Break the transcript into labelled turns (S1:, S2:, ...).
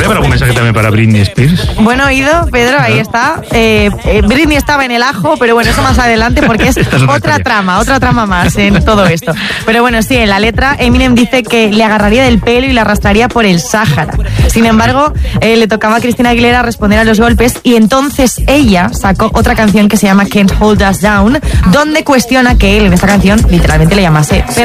S1: ¿Hay algún mensaje también para Britney Spears?
S2: Bueno, oído, Pedro, ahí está. Britney estaba en el ajo, pero bueno, eso más adelante porque es otra trama más en todo esto. Pero bueno, sí, en la letra Eminem dice que le agarraría del pelo y le arrastraría por el Sáhara. Sin embargo, le tocaba a Christina Aguilera responder a los golpes y entonces ella sacó otra canción que se llama Can't Hold Us Down, donde cuestiona que él en esta canción literalmente le llamase perra.